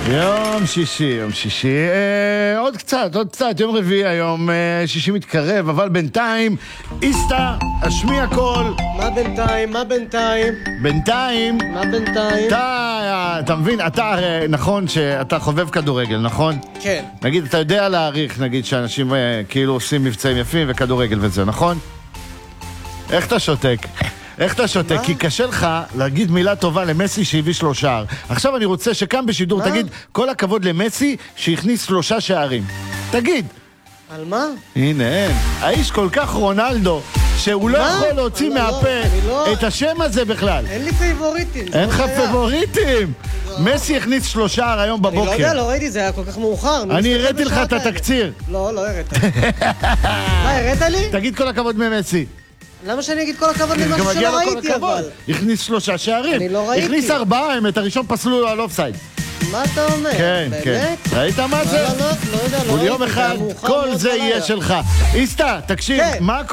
יום שישי, עוד קצת, יום רביעי היום, שישי מתקרב, אבל בינתיים, איסטה, השמיע קול. מה בינתיים? בינתיים? אתה מבין, אתה, נכון שאתה חובב כדורגל, נכון? כן. נגיד, אתה יודע להעריך, נגיד, שאנשים כאילו עושים מבצעים יפים וכדורגל וזה, נכון? איך אתה שותק? כי קשה לך להגיד מילה טובה למסי שהביא 3 שער. עכשיו אני רוצה שכאן בשידור תגיד כל הכבוד למסי שהכניס 3 שערים. תגיד. על מה? הנה, האיש כל כך רונלדו שהוא לא יכול להוציא מהפה את השם הזה בכלל. אין לי פייבוריטים. אין לך פייבוריטים. מסי הכניס 3 שער היום בבוקר. אני לא יודע, לא ראיתי, זה היה כל כך מאוחר. אני הראיתי לך את התקציר. לא הראית. מה, הראית לי? תגיד כל הכבוד ממסי. למה שאני אגיד כל הכבוד למשהו שלא ראיתי אבל? הכניס 3 שערים. אני לא ראיתי. הכניס 4, את הראשון פסלו לו על אופסייד. מה אתה אומר? כן. ראית מה זה? לא יודע, לא ראיתי. יום אחד כל זה יהיה שלך. איסטה, תקשיב, מה